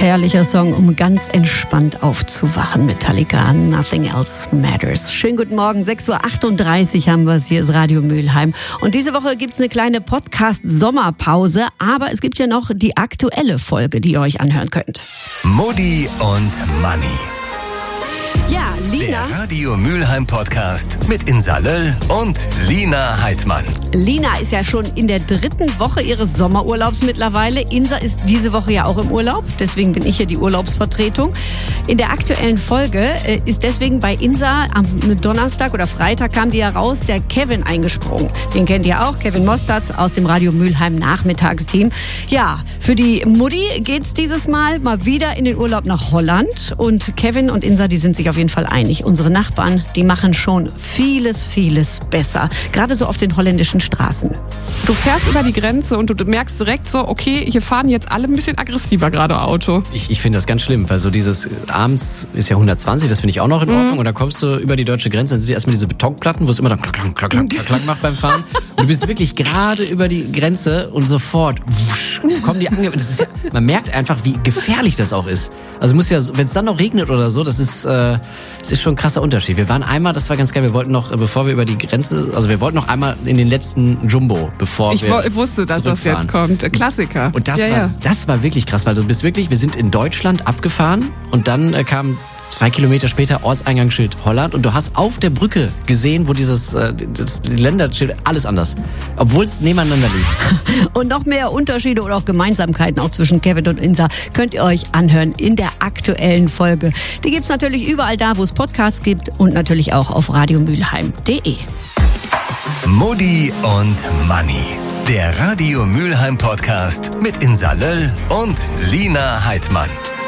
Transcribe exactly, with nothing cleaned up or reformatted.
Herrlicher Song, um ganz entspannt aufzuwachen. Metallica, Nothing Else Matters. Schönen guten Morgen, sechs Uhr achtunddreißig haben wir es. Hier ist Radio Mülheim. Und diese Woche gibt es eine kleine Podcast-Sommerpause. Aber es gibt ja noch die aktuelle Folge, die ihr euch anhören könnt. Mutti und Manni. Ja, Lina. Der Radio Mülheim Podcast mit Insa Löll und Lina Heidmann. Lina ist ja schon in der dritten Woche ihres Sommerurlaubs mittlerweile. Insa ist diese Woche ja auch im Urlaub. Deswegen bin ich hier die Urlaubsvertretung. In der aktuellen Folge äh, ist deswegen bei Insa am Donnerstag oder Freitag kam die ja raus, der Kevin eingesprungen. Den kennt ihr auch, Kevin Mosterz aus dem Radio Mülheim Nachmittagsteam. Ja, für die Mutti geht's dieses Mal mal wieder in den Urlaub nach Holland. Und Kevin und Insa, die sind sich auf jeden Fall einig. Unsere Nachbarn, die machen schon vieles, vieles besser. Gerade so auf den holländischen Straßen. Du fährst über die Grenze und du merkst direkt so, okay, hier fahren jetzt alle ein bisschen aggressiver gerade Auto. Ich, ich finde das ganz schlimm, weil so dieses abends ist ja hundertzwanzig, das finde ich auch noch in Ordnung. Mm. Und dann kommst du über die deutsche Grenze, dann siehst du erstmal diese Betonplatten, wo es immer dann klack, klack, klack, klack, klack macht beim Fahren. Und du bist wirklich gerade über die Grenze und sofort wusch, kommen die ange... Das ist ja, man merkt einfach, wie gefährlich das auch ist. Also muss ja, wenn es dann noch regnet oder so, das ist, äh, das ist schon ein krasser Unterschied. Wir waren einmal, das war ganz geil, wir wollten noch, bevor wir über die Grenze, also wir wollten noch einmal in den letzten Jumbo, bevor ich wir Ich wusste, dass das jetzt kommt. Klassiker. Und das, ja, war, ja. das war wirklich krass, weil du bist wirklich, wir sind in Deutschland abgefahren und dann äh, kam zwei Kilometer später Ortseingangsschild Holland und du hast auf der Brücke gesehen, wo dieses äh, das Länderschild, alles anders, obwohl es nebeneinander liegt. Und noch mehr Unterschiede oder auch Gemeinsamkeiten auch zwischen Kevin und Insa könnt ihr euch anhören in der aktuellen Folge. Die gibt's natürlich überall da, wo es Podcasts gibt und natürlich auch auf radiomülheim punkt de. Mutti und Manni. Der Radio Mülheim Podcast mit Insa Löll und Lina Heidmann.